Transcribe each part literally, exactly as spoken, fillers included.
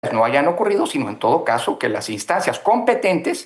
no hayan ocurrido, sino en todo caso que las instancias competentes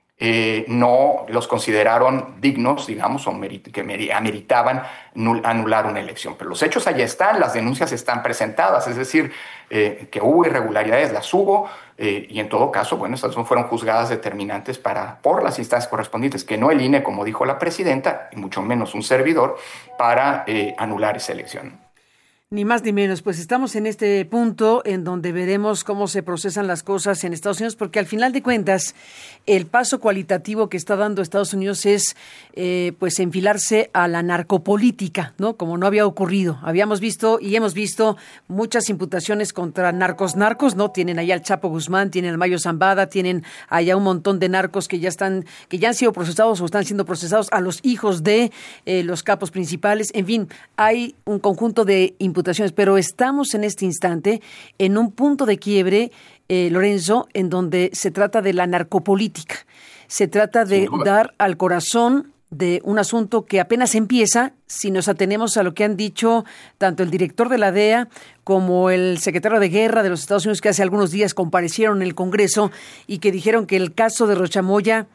eh, no los consideraron dignos, digamos, o merit que ameritaban anular una elección. Pero los hechos allá están, las denuncias están presentadas, es decir, eh, que hubo irregularidades, las hubo, eh, y en todo caso, bueno, estas no fueron juzgadas determinantes para, por las instancias correspondientes, que no el I N E, como dijo la presidenta, y mucho menos un servidor, para eh, anular esa elección. Ni más ni menos, pues estamos en este punto en donde veremos cómo se procesan las cosas en Estados Unidos, porque al final de cuentas el paso cualitativo que está dando Estados Unidos es eh, pues enfilarse a la narcopolítica, ¿no? Como no había ocurrido. Habíamos visto y hemos visto muchas imputaciones contra narcos narcos, ¿no? Tienen allá al Chapo Guzmán, tienen al Mayo Zambada, tienen allá un montón de narcos que ya están, que ya han sido procesados o están siendo procesados, a los hijos de eh, los capos principales. En fin, hay un conjunto de imputaciones, pero estamos en este instante en un punto de quiebre, eh, Lorenzo, en donde se trata de la narcopolítica. Se trata de dar al corazón de un asunto que apenas empieza, si nos atenemos a lo que han dicho tanto el director de la D E A como el secretario de Guerra de los Estados Unidos, que hace algunos días comparecieron en el Congreso y que dijeron que el caso de Rochamoya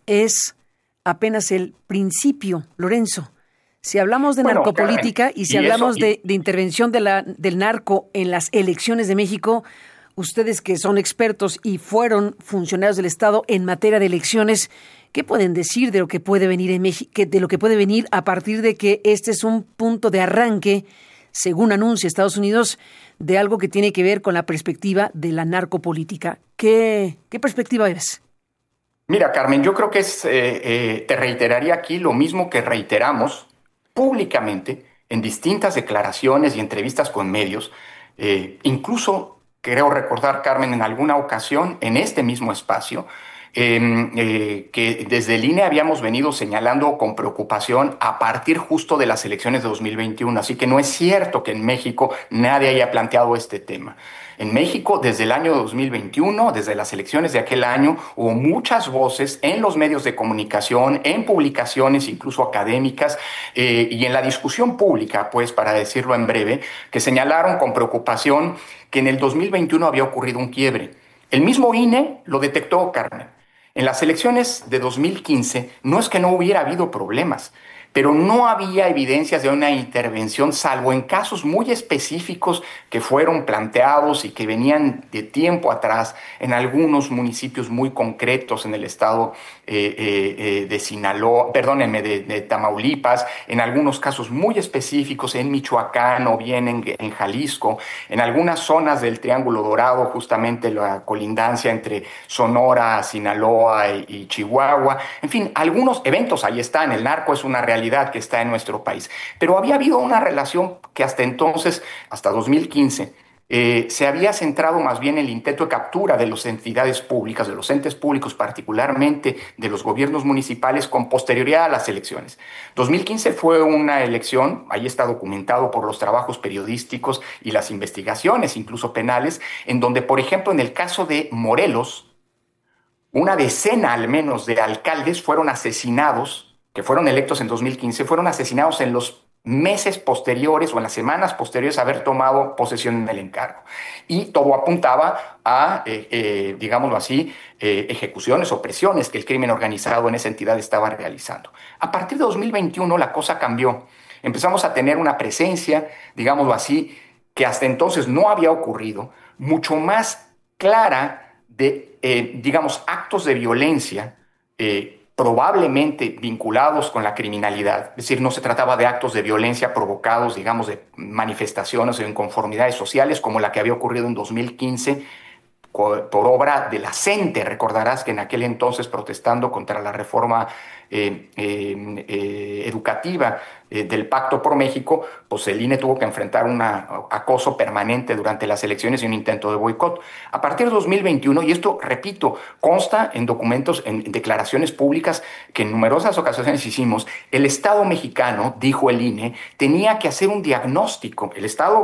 es apenas el principio, Lorenzo. Si hablamos de bueno, narcopolítica y si y hablamos eso, y... de, de intervención de la, del narco en las elecciones de México, ustedes que son expertos y fueron funcionarios del Estado en materia de elecciones, ¿qué pueden decir de lo que puede venir en México, de lo que puede venir a partir de que este es un punto de arranque, según anuncia Estados Unidos, de algo que tiene que ver con la perspectiva de la narcopolítica? ¿Qué, qué perspectiva es? Mira, Carmen, yo creo que es, eh, eh, te reiteraría aquí lo mismo que reiteramos públicamente en distintas declaraciones y entrevistas con medios, eh, incluso creo recordar, Carmen, en alguna ocasión en este mismo espacio, eh, eh, que desde el I N E habíamos venido señalando con preocupación a partir justo de las elecciones de dos mil veintiuno, así que no es cierto que en México nadie haya planteado este tema. En México, desde el año dos mil veintiuno, desde las elecciones de aquel año, hubo muchas voces en los medios de comunicación, en publicaciones incluso académicas eh, y en la discusión pública, pues para decirlo en breve, que señalaron con preocupación que en el dos mil veintiuno había ocurrido un quiebre. El mismo I N E lo detectó, Carmen. En las elecciones de dos mil quince no es que no hubiera habido problemas, pero no había evidencias de una intervención, salvo en casos muy específicos que fueron planteados y que venían de tiempo atrás en algunos municipios muy concretos en el estado eh, eh, de Sinaloa, perdónenme, de, de Tamaulipas, en algunos casos muy específicos en Michoacán o bien en, en Jalisco, en algunas zonas del Triángulo Dorado, justamente la colindancia entre Sonora, Sinaloa y, y Chihuahua. En fin, algunos eventos ahí están, el narco es una realidad que está en nuestro país. Pero había habido una relación que hasta entonces, hasta dos mil quince, eh, se había centrado más bien en el intento de captura de las entidades públicas, de los entes públicos, particularmente de los gobiernos municipales, con posterioridad a las elecciones. dos mil quince fue una elección, ahí está documentado por los trabajos periodísticos y las investigaciones, incluso penales, en donde, por ejemplo, en el caso de Morelos, una decena al menos de alcaldes fueron asesinados, que fueron electos en dos mil quince, fueron asesinados en los meses posteriores o en las semanas posteriores a haber tomado posesión del encargo. Y todo apuntaba a, eh, eh, digámoslo así, eh, ejecuciones o presiones que el crimen organizado en esa entidad estaba realizando. A partir de dos mil veintiuno la cosa cambió. Empezamos a tener una presencia, digámoslo así, que hasta entonces no había ocurrido, mucho más clara de, eh, digamos, actos de violencia, eh, probablemente vinculados con la criminalidad. Es decir, no se trataba de actos de violencia provocados, digamos, de manifestaciones o inconformidades sociales como la que había ocurrido en dos mil quince por obra de la CENTE. Recordarás que en aquel entonces, protestando contra la reforma eh, eh, eh, educativa eh, del Pacto por México, pues el I N E tuvo que enfrentar un acoso permanente durante las elecciones y un intento de boicot. A partir de dos mil veintiuno, y esto, repito, consta en documentos, en, en declaraciones públicas que en numerosas ocasiones hicimos, el Estado mexicano, dijo el I N E, tenía que hacer un diagnóstico. El Estado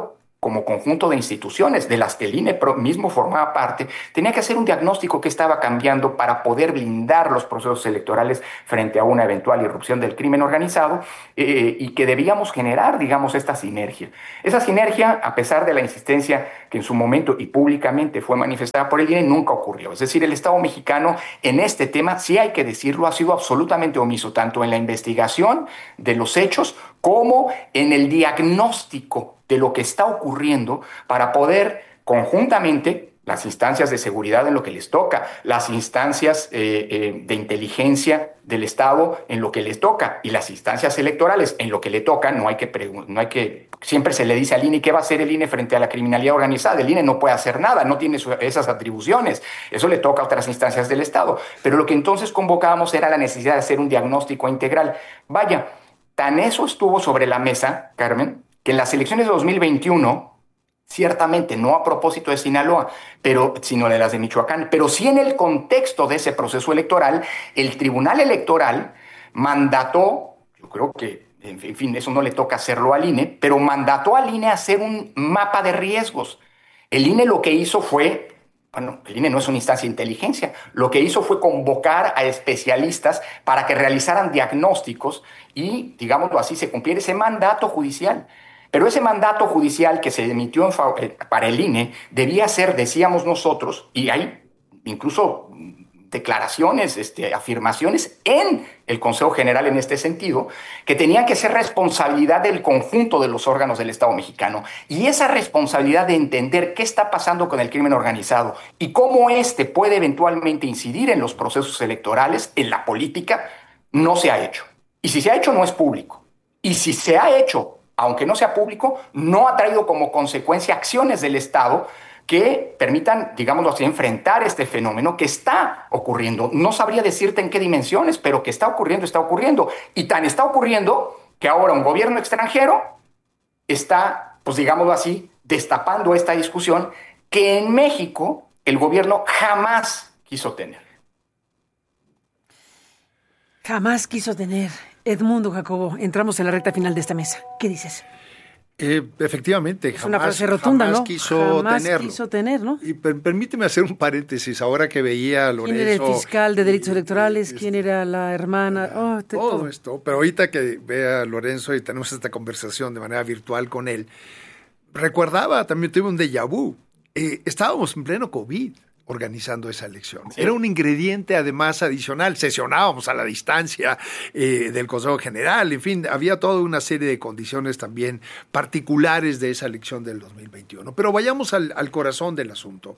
como conjunto de instituciones de las que el I N E mismo formaba parte, tenía que hacer un diagnóstico que estaba cambiando para poder blindar los procesos electorales frente a una eventual irrupción del crimen organizado eh, y que debíamos generar, digamos, esta sinergia. Esa sinergia, a pesar de la insistencia que en su momento y públicamente fue manifestada por el I N E, nunca ocurrió. Es decir, el Estado mexicano en este tema, sí hay que decirlo, ha sido absolutamente omiso, tanto en la investigación de los hechos como en el diagnóstico de lo que está ocurriendo para poder conjuntamente las instancias de seguridad en lo que les toca, las instancias eh, eh, de inteligencia del Estado en lo que les toca y las instancias electorales en lo que le toca. No hay que, no hay que siempre se le dice al I N E qué va a hacer el I N E frente a la criminalidad organizada. El I N E no puede hacer nada, no tiene su, esas atribuciones, eso le toca a otras instancias del Estado. Pero lo que entonces convocábamos era la necesidad de hacer un diagnóstico integral. Vaya, tan eso estuvo sobre la mesa, Carmen, que en las elecciones de dos mil veintiuno, ciertamente no a propósito de Sinaloa, pero, sino de las de Michoacán, pero sí en el contexto de ese proceso electoral, el Tribunal Electoral mandató, yo creo que, en fin, eso no le toca hacerlo al I N E, pero mandató al I N E a hacer un mapa de riesgos. El I N E lo que hizo fue, bueno, el I N E no es una instancia de inteligencia, lo que hizo fue convocar a especialistas para que realizaran diagnósticos y, digámoslo así, se cumpliera ese mandato judicial. Pero ese mandato judicial que se emitió en favor, eh, para el I N E debía ser, decíamos nosotros, y hay incluso declaraciones, este, afirmaciones en el Consejo General en este sentido, que tenían que ser responsabilidad del conjunto de los órganos del Estado mexicano. Y esa responsabilidad de entender qué está pasando con el crimen organizado y cómo éste puede eventualmente incidir en los procesos electorales, en la política, no se ha hecho. Y si se ha hecho, no es público. Y si se ha hecho, aunque no sea público, no ha traído como consecuencia acciones del Estado que permitan, digámoslo así, enfrentar este fenómeno que está ocurriendo. No sabría decirte en qué dimensiones, pero que está ocurriendo, está ocurriendo. Y tan está ocurriendo que ahora un gobierno extranjero está, pues digámoslo así, destapando esta discusión que en México el gobierno jamás quiso tener. Jamás quiso tener. Edmundo Jacobo, entramos en la recta final de esta mesa. ¿Qué dices? Eh, efectivamente, es jamás, una frase rotunda, jamás ¿no? quiso jamás tenerlo. quiso tener, ¿no? Y per- permíteme hacer un paréntesis, ahora que veía a Lorenzo... ¿Quién era el fiscal de delitos y, electorales? este, ¿Quién era la hermana? Oh, te, todo, todo esto, pero ahorita que vea a Lorenzo y tenemos esta conversación de manera virtual con él, recordaba, también tuve un déjà vu, eh, estábamos en pleno COVID organizando esa elección. Sí. Era un ingrediente además adicional, sesionábamos a la distancia eh, del Consejo General, en fin, había toda una serie de condiciones también particulares de esa elección del dos mil veintiuno. Pero vayamos al, al corazón del asunto.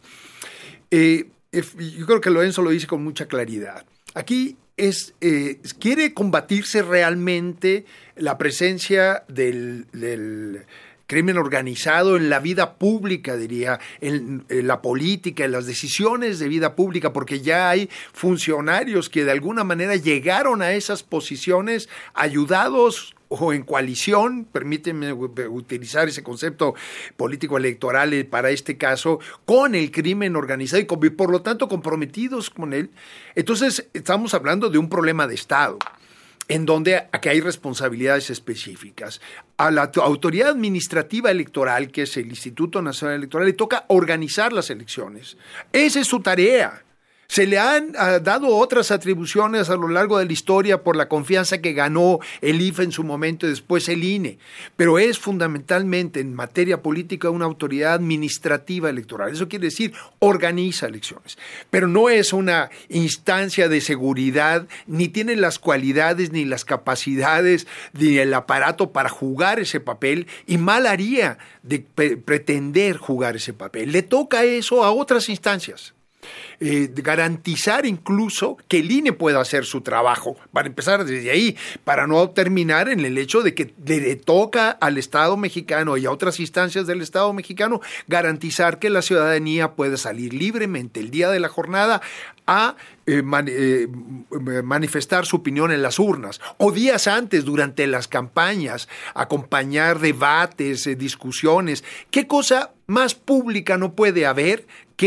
Eh, yo creo que Lorenzo lo dice con mucha claridad. Aquí es, eh, quiere combatirse realmente la presencia del... del crimen organizado en la vida pública, diría, en, en la política, en las decisiones de vida pública, porque ya hay funcionarios que de alguna manera llegaron a esas posiciones ayudados o en coalición, permíteme utilizar ese concepto político electoral para este caso, con el crimen organizado y, con, y por lo tanto comprometidos con él. Entonces estamos hablando de un problema de Estado, en donde aquí hay responsabilidades específicas. A la autoridad administrativa electoral, que es el Instituto Nacional Electoral, le toca organizar las elecciones. Esa es su tarea. Se le han uh, dado otras atribuciones a lo largo de la historia por la confianza que ganó el I F E en su momento y después el I N E, pero es fundamentalmente en materia política una autoridad administrativa electoral. Eso quiere decir, organiza elecciones, pero no es una instancia de seguridad, ni tiene las cualidades, ni las capacidades, ni el aparato para jugar ese papel, y mal haría de pre- pretender jugar ese papel. Le toca eso a otras instancias. Eh, garantizar incluso que el I N E pueda hacer su trabajo, para empezar desde ahí, para no terminar en el hecho de que le toca al Estado mexicano y a otras instancias del Estado mexicano garantizar que la ciudadanía pueda salir libremente el día de la jornada a eh, man, eh, manifestar su opinión en las urnas, o días antes durante las campañas, acompañar debates, eh, discusiones. ¿Qué cosa más pública no puede haber que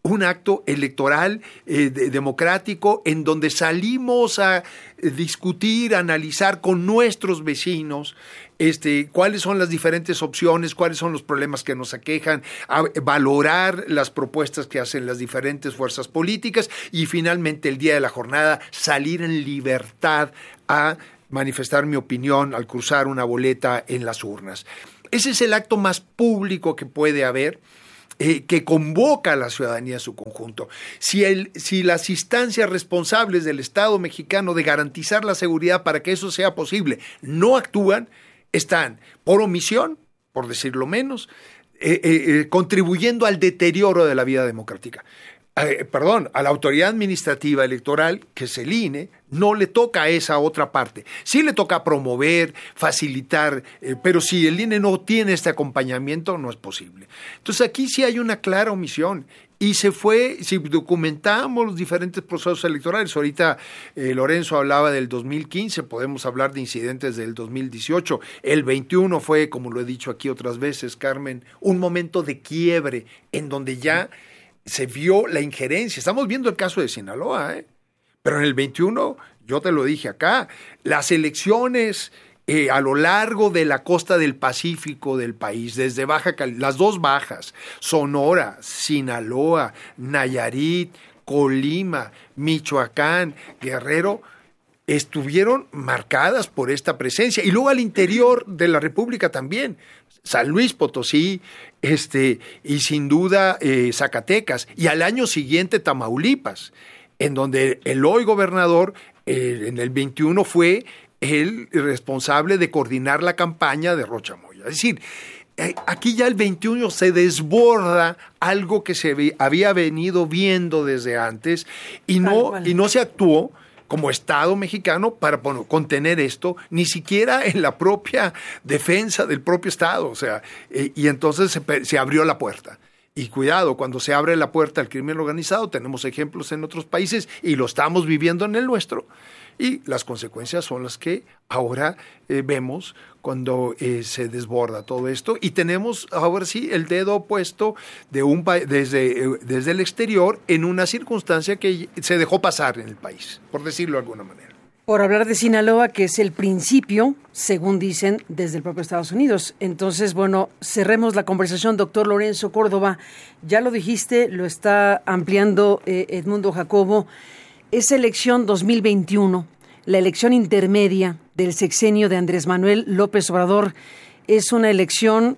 un acto electoral eh, de, democrático en donde salimos a eh, discutir, a analizar con nuestros vecinos este, cuáles son las diferentes opciones, cuáles son los problemas que nos aquejan, a valorar las propuestas que hacen las diferentes fuerzas políticas y finalmente el día de la jornada salir en libertad a manifestar mi opinión al cruzar una boleta en las urnas. Ese es el acto más público que puede haber, eh, que convoca a la ciudadanía en su conjunto. Si, el, si las instancias responsables del Estado mexicano de garantizar la seguridad para que eso sea posible no actúan, están por omisión, por decirlo menos, eh, eh, contribuyendo al deterioro de la vida democrática. Eh, perdón, a la autoridad administrativa electoral, que es el I N E, no le toca a esa otra parte. Sí le toca promover, facilitar, eh, pero si el I N E no tiene este acompañamiento, no es posible. Entonces aquí sí hay una clara omisión. Y se fue, si documentamos los diferentes procesos electorales, ahorita eh, Lorenzo hablaba del dos mil quince, podemos hablar de incidentes del dos mil dieciocho, el veintiuno fue, como lo he dicho aquí otras veces, Carmen, un momento de quiebre en donde ya se vio la injerencia. Estamos viendo el caso de Sinaloa, ¿eh? Pero en el veintiuno, yo te lo dije acá, las elecciones eh, a lo largo de la costa del Pacífico del país, desde Baja Cali, las dos bajas, Sonora, Sinaloa, Nayarit, Colima, Michoacán, Guerrero, estuvieron marcadas por esta presencia. Y luego al interior de la República también, San Luis Potosí, este, y sin duda eh, Zacatecas, y al año siguiente Tamaulipas, en donde el hoy gobernador eh, en el veintiuno fue el responsable de coordinar la campaña de Rocha Moya. Es decir, eh, aquí ya el veintiuno se desborda algo que se ve, había venido viendo desde antes y no, y no se actuó como Estado mexicano para bueno, contener esto, ni siquiera en la propia defensa del propio Estado. O sea, eh, y entonces se, se abrió la puerta. Y cuidado, cuando se abre la puerta al crimen organizado, tenemos ejemplos en otros países y lo estamos viviendo en el nuestro. Y las consecuencias son las que ahora eh, vemos cuando eh, se desborda todo esto. Y tenemos ahora sí el dedo puesto de un pa- desde, eh, desde el exterior en una circunstancia que se dejó pasar en el país, por decirlo de alguna manera. Por hablar de Sinaloa, que es el principio, según dicen, desde el propio Estados Unidos. Entonces, bueno, cerremos la conversación, doctor Lorenzo Córdoba. Ya lo dijiste, lo está ampliando eh, Edmundo Jacobo. Esa elección dos mil veintiuno, la elección intermedia del sexenio de Andrés Manuel López Obrador, es una elección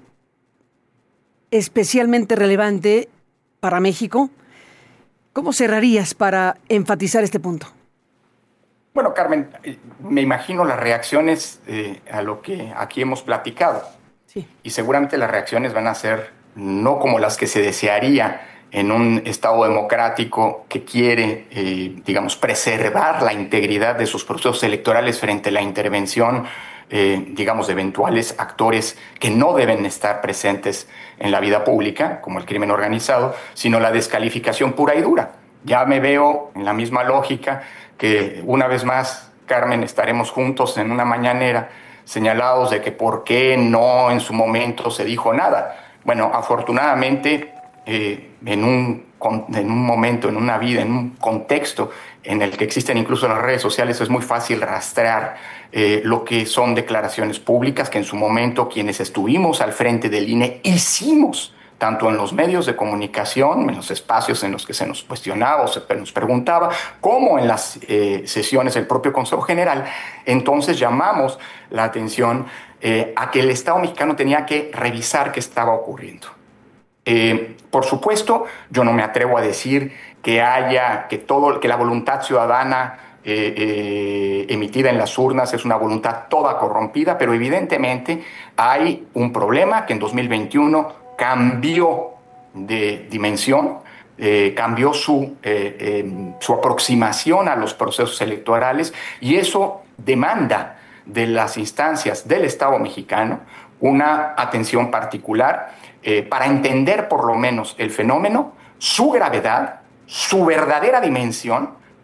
especialmente relevante para México. ¿Cómo cerrarías para enfatizar este punto? Bueno, Carmen, me imagino las reacciones eh, a lo que aquí hemos platicado. Sí. Y seguramente las reacciones van a ser no como las que se desearía en un Estado democrático que quiere, eh, digamos, preservar la integridad de sus procesos electorales frente a la intervención, eh, digamos, de eventuales actores que no deben estar presentes en la vida pública, como el crimen organizado, sino la descalificación pura y dura. Ya me veo en la misma lógica que una vez más, Carmen, estaremos juntos en una mañanera señalados de que por qué no en su momento se dijo nada. Bueno, afortunadamente, eh, en, un, en un momento, en una vida, en un contexto en el que existen incluso las redes sociales, es muy fácil rastrear eh, lo que son declaraciones públicas que en su momento quienes estuvimos al frente del I N E hicimos, tanto en los medios de comunicación, en los espacios en los que se nos cuestionaba o se nos preguntaba, como en las eh, sesiones del propio Consejo General. Entonces llamamos la atención eh, a que el Estado mexicano tenía que revisar qué estaba ocurriendo. Eh, por supuesto, yo no me atrevo a decir que haya, que todo, que la voluntad ciudadana Eh, eh, emitida en las urnas es una voluntad toda corrompida, pero evidentemente hay un problema que en dos mil veintiuno cambió de dimensión, eh, cambió su, eh, eh, su aproximación a los procesos electorales, y eso demanda de las instancias del Estado mexicano una atención particular eh, para entender por lo menos el fenómeno, su gravedad, su verdadera dimensión,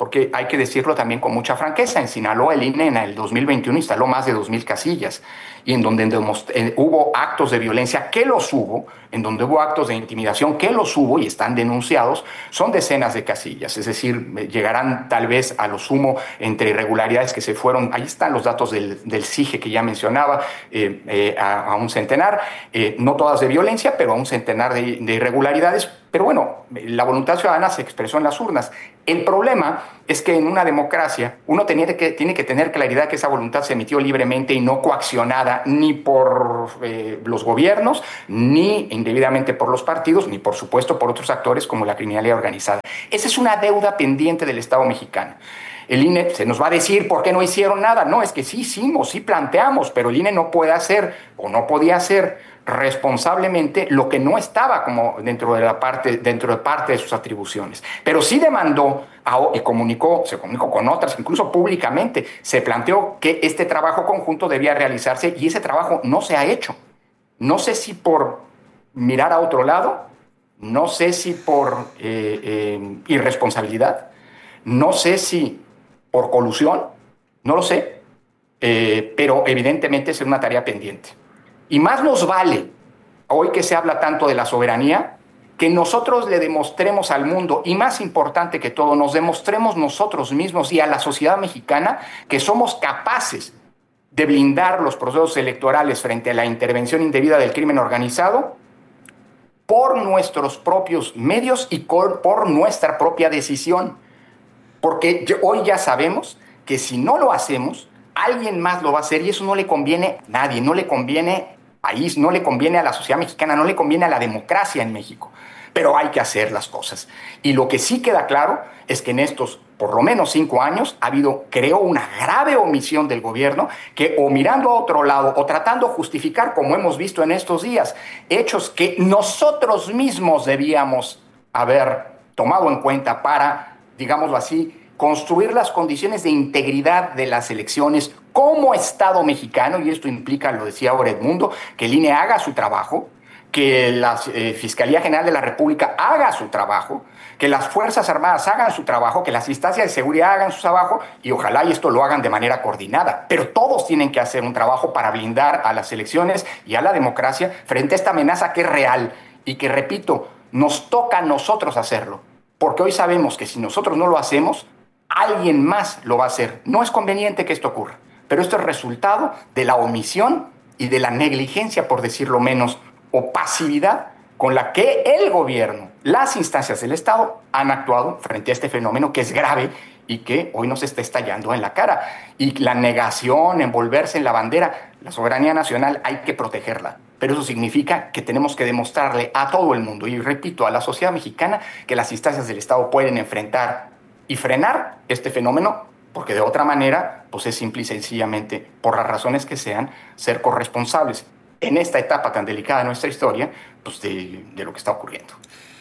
porque hay que decirlo también con mucha franqueza, en Sinaloa el I N E en el dos mil veintiuno instaló más de dos mil casillas, y en donde eh, hubo actos de violencia, que los hubo, en donde hubo actos de intimidación, que los hubo y están denunciados, son decenas de casillas, es decir, llegarán tal vez a lo sumo entre irregularidades que se fueron, ahí están los datos del, del C I G E que ya mencionaba, eh, eh, a, a un centenar, eh, no todas de violencia, pero a un centenar de, de irregularidades. Pero bueno, la voluntad ciudadana se expresó en las urnas. El problema es que en una democracia uno tiene que, tiene que tener claridad que esa voluntad se emitió libremente y no coaccionada ni por eh, los gobiernos, ni indebidamente por los partidos, ni por supuesto por otros actores como la criminalidad organizada. Esa es una deuda pendiente del Estado mexicano. El I N E se nos va a decir por qué no hicieron nada. No, es que sí hicimos, sí planteamos, pero el I N E no puede hacer o no podía hacer responsablemente lo que no estaba como dentro de la parte dentro de parte de sus atribuciones, pero sí demandó a, y comunicó se comunicó con otras, incluso públicamente se planteó que este trabajo conjunto debía realizarse y ese trabajo no se ha hecho. No sé si por mirar a otro lado, no sé si por eh, eh, irresponsabilidad, no sé si por colusión, no lo sé, eh, pero evidentemente es una tarea pendiente. Y más nos vale, hoy que se habla tanto de la soberanía, que nosotros le demostremos al mundo, y más importante que todo, nos demostremos nosotros mismos y a la sociedad mexicana que somos capaces de blindar los procesos electorales frente a la intervención indebida del crimen organizado por nuestros propios medios y por nuestra propia decisión. Porque hoy ya sabemos que si no lo hacemos, alguien más lo va a hacer y eso no le conviene a nadie, no le conviene país, no le conviene a la sociedad mexicana, no le conviene a la democracia en México. Pero hay que hacer las cosas. Y lo que sí queda claro es que en estos por lo menos cinco años ha habido, creo, una grave omisión del gobierno que o mirando a otro lado o tratando de justificar, como hemos visto en estos días, hechos que nosotros mismos debíamos haber tomado en cuenta para, digámoslo así, construir las condiciones de integridad de las elecciones como Estado mexicano, y esto implica, lo decía ahora Edmundo, que el I N E haga su trabajo, que la eh, Fiscalía General de la República haga su trabajo, que las Fuerzas Armadas hagan su trabajo, que las instancias de seguridad hagan su trabajo, y ojalá y esto lo hagan de manera coordinada. Pero todos tienen que hacer un trabajo para blindar a las elecciones y a la democracia frente a esta amenaza que es real y que, repito, nos toca a nosotros hacerlo. Porque hoy sabemos que si nosotros no lo hacemos, alguien más lo va a hacer. No es conveniente que esto ocurra, pero esto es resultado de la omisión y de la negligencia, por decirlo menos, o pasividad con la que el gobierno, las instancias del Estado han actuado frente a este fenómeno que es grave y que hoy nos está estallando en la cara. Y la negación, envolverse en la bandera, la soberanía nacional hay que protegerla. Pero eso significa que tenemos que demostrarle a todo el mundo, y repito, a la sociedad mexicana, que las instancias del Estado pueden enfrentar y frenar este fenómeno, porque de otra manera, pues es simple y sencillamente, por las razones que sean, ser corresponsables en esta etapa tan delicada de nuestra historia, pues de, de lo que está ocurriendo.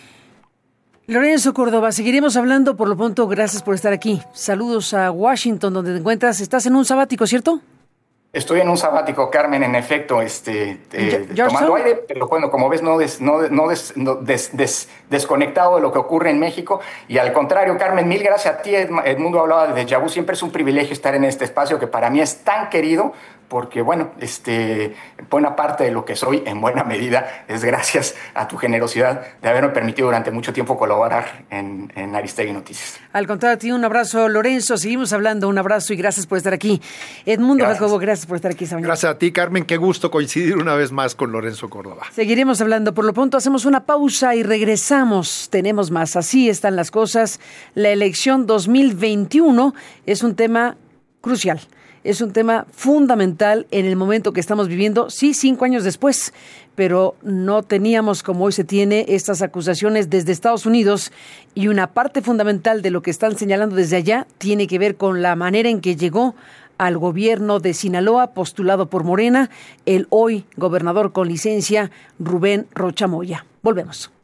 Lorenzo Córdoba, seguiremos hablando. Por lo pronto, gracias por estar aquí. Saludos a Washington, donde te encuentras. Estás en un sabático, ¿cierto? Estoy en un sabático, Carmen, en efecto, este, eh, tomando aire, pero bueno, como ves, no, des, no, no, des, no des, des, desconectado de lo que ocurre en México. Y al contrario, Carmen, mil gracias a ti. Edmundo hablaba de déjà vu. Siempre es un privilegio estar en este espacio que para mí es tan querido, porque, bueno, este, buena parte de lo que soy, en buena medida, es gracias a tu generosidad de haberme permitido durante mucho tiempo colaborar en, en Aristegui Noticias. Al contrario, a ti un abrazo, Lorenzo. Seguimos hablando, un abrazo y gracias por estar aquí. Edmundo gracias. Jacobo, gracias por estar aquí esta mañana. Gracias a ti, Carmen. Qué gusto coincidir una vez más con Lorenzo Córdoba. Seguiremos hablando. Por lo pronto hacemos una pausa y regresamos. Tenemos más. Así están las cosas. La elección dos mil veintiuno es un tema crucial. Es un tema fundamental en el momento que estamos viviendo, sí, cinco años después, pero no teníamos como hoy se tiene estas acusaciones desde Estados Unidos, y una parte fundamental de lo que están señalando desde allá tiene que ver con la manera en que llegó al gobierno de Sinaloa, postulado por Morena, el hoy gobernador con licencia, Rubén Rocha Moya. Volvemos.